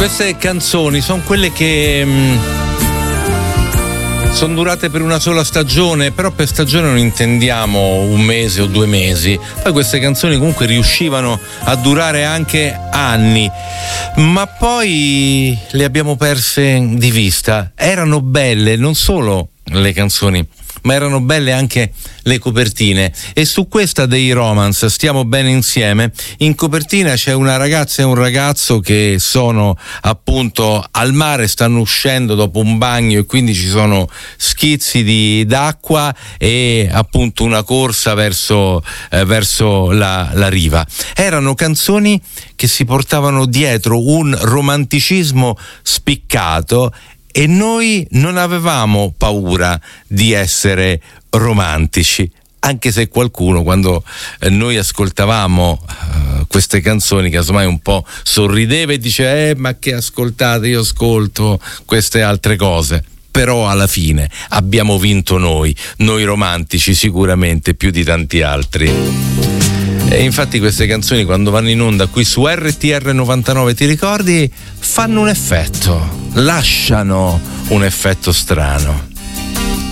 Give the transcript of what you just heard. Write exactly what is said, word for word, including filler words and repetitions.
Queste canzoni sono quelle che mh, sono durate per una sola stagione, però per stagione non intendiamo un mese o due mesi. Poi queste canzoni comunque riuscivano a durare anche anni, ma poi le abbiamo perse di vista. Erano belle non solo le canzoni, ma erano belle anche le copertine, e su questa dei Romance, Stiamo bene insieme, in copertina c'è una ragazza e un ragazzo che sono appunto al mare, stanno uscendo dopo un bagno e quindi ci sono schizzi di d'acqua e appunto una corsa verso, eh, verso la, la riva. Erano canzoni che si portavano dietro un romanticismo spiccato, e noi non avevamo paura di essere romantici, anche se qualcuno, quando eh, noi ascoltavamo uh, queste canzoni, casomai un po' sorrideva e diceva eh ma che ascoltate, io ascolto queste altre cose. Però alla fine abbiamo vinto noi, noi romantici, sicuramente più di tanti altri. E infatti queste canzoni, quando vanno in onda qui su R T R novantanove, ti ricordi, fanno un effetto, lasciano un effetto strano.